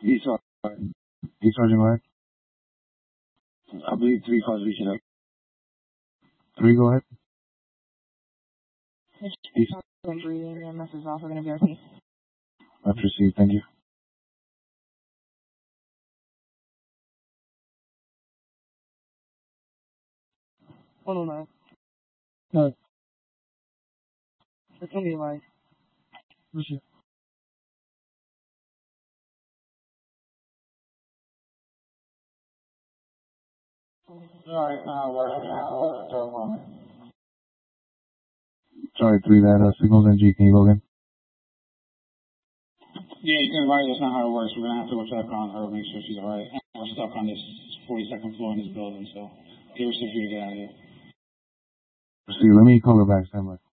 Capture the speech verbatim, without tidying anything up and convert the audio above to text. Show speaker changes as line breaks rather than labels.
E Sergeant. E Sergeant, go ahead. I believe three calls reaching out. Three, go ahead. E
Sergeant breathing, and this is also going to be R P.
That's received, thank you.
one oh nine. No. It's going to be live. Receive. Alright, now we're now.
Sorry, three, that uh, signal's N G. Can you go again?
Yeah, you can advise us on how it works. We're going to have to go check on her, make sure she's alright. We're stuck on this forty-second floor in this building, so give us a few to get out of here.
See, let me call her back. Stand by.